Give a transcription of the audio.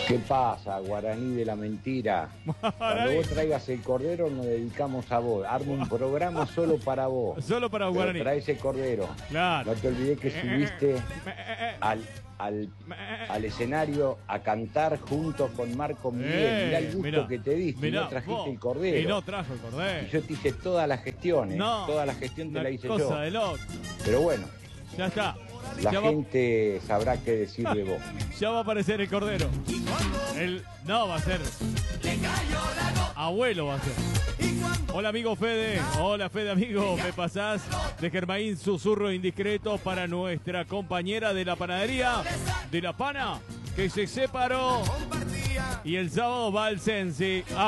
¿Qué pasa, Guaraní de la mentira? Cuando vos traigas el cordero nos dedicamos a vos. Armo un programa solo para vos. Solo para Pero Guaraní. trae ese cordero. Claro. No te olvides que subiste al escenario a cantar junto con Marco Miguel. Mirá el gusto mirá, que te diste. mirá, No trajiste vos. el cordero. Y no trajo el cordero. Y yo te hice todas las gestiones. No. Toda la gestión te la hice Cosa yo. de loco. Pero bueno, Ya está. la Ya gente sabrá qué decir de vos. Ya va a aparecer el cordero. No, va a ser. Abuelo va a ser. Hola amigo Fede. Hola Fede amigo. ¿Me pasás de Germain susurro indiscreto para nuestra compañera de la panadería de La Pana que se separó y el sábado va al Sensi?